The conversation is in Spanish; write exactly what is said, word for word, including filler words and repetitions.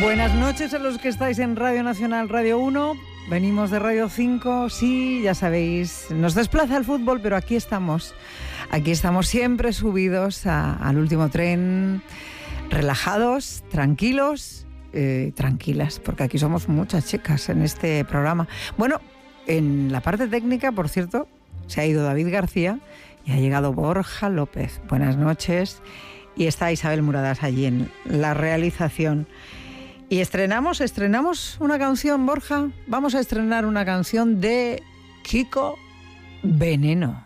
Buenas noches a los que estáis en Radio Nacional, Radio uno. Venimos de Radio cinco, sí, ya sabéis, nos desplaza el fútbol, pero aquí estamos. Aquí estamos siempre subidos a, al último tren, relajados, tranquilos, eh, tranquilas, porque aquí somos muchas chicas en este programa. Bueno, en la parte técnica, por cierto, se ha ido David García y ha llegado Borja López. Buenas noches. Y está Isabel Muradas allí en la realización. Y estrenamos, estrenamos una canción, Borja. Vamos a estrenar una canción de Kiko Veneno.